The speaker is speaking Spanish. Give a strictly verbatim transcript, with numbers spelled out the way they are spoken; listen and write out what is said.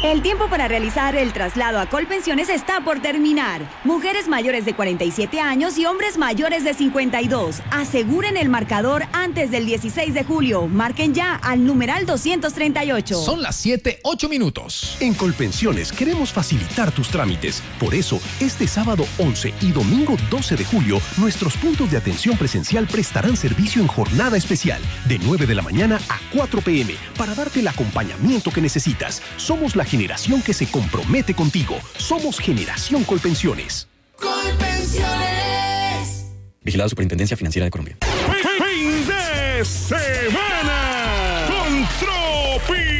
El tiempo para realizar el traslado a Colpensiones está por terminar. Mujeres mayores de cuarenta y siete años y hombres mayores de cincuenta y dos. Aseguren el marcador antes del dieciséis de julio. Marquen ya al numeral doscientos treinta y ocho. Son las siete, ocho minutos. En Colpensiones queremos facilitar tus trámites. Por eso, este sábado once y domingo doce de julio, nuestros puntos de atención presencial prestarán servicio en jornada especial, de nueve de la mañana a cuatro pe eme, para darte el acompañamiento que necesitas. Somos la generación que se compromete contigo. Somos Generación Colpensiones. Colpensiones. Vigilado Superintendencia Financiera de Colombia. ¡Fin de semana! Con Tropi